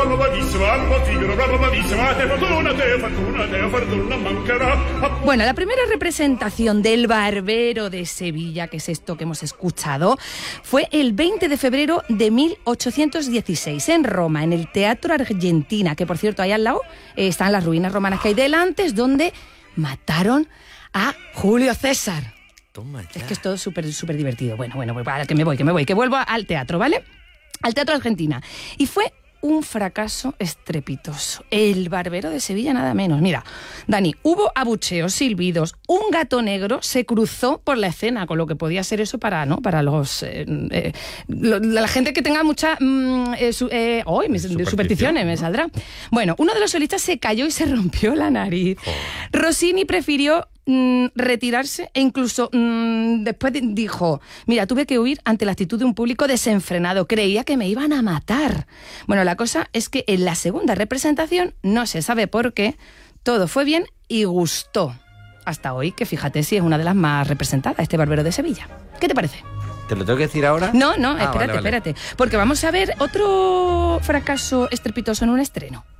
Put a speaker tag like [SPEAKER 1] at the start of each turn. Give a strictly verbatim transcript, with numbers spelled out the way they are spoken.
[SPEAKER 1] Bueno, la primera representación del Barbero de Sevilla, que es esto que hemos escuchado, fue el veinte de febrero de mil ochocientos dieciséis en Roma, en el Teatro Argentina, que por cierto ahí al lado eh, están las ruinas romanas que hay delante, es donde mataron a Julio César.
[SPEAKER 2] Toma ya.
[SPEAKER 1] Es que es todo súper súper divertido. Bueno, bueno, pues, que me voy, que me voy, que vuelvo al teatro, ¿vale? Al Teatro Argentina. Y fue un fracaso estrepitoso. El Barbero de Sevilla nada menos. Mira, Dani, hubo abucheos, silbidos, un gato negro se cruzó por la escena, con lo que podía ser eso para, ¿no? Para los eh, eh, lo, la gente que tenga mucha mm, eh, su, eh, oh, mis,
[SPEAKER 2] Superstición,
[SPEAKER 1] supersticiones, me
[SPEAKER 2] ¿no?
[SPEAKER 1] saldrá. Bueno, uno de los solistas se cayó y se rompió la nariz. Oh. Rossini prefirió Mm, retirarse e incluso mm, después dijo, mira, tuve que huir ante la actitud de un público desenfrenado, creía que me iban a matar. Bueno, la cosa es que en la segunda representación, no se sabe por qué, todo fue bien y gustó. Hasta hoy, que fíjate si es una de las más representadas, este Barbero de Sevilla. ¿Qué te parece?
[SPEAKER 2] ¿Te lo tengo que decir ahora?
[SPEAKER 1] No, no,
[SPEAKER 2] ah,
[SPEAKER 1] espérate,
[SPEAKER 2] vale, vale.
[SPEAKER 1] espérate, porque vamos a ver otro fracaso estrepitoso en un estreno.